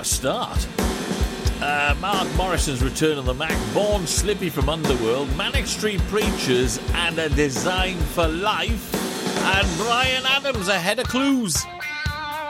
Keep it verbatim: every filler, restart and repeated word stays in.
a start. Uh, Mark Morrison's Return on the Mac, Born Slippy from Underworld, Manic Street Preachers, and A Design for Life. And Brian Adams ahead of Clues.